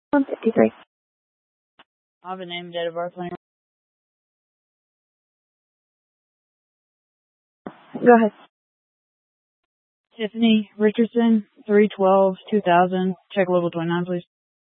153. I have a name and date of birth on your... Go ahead. Tiffany Richardson, 3/12/2000. Check level 29, please.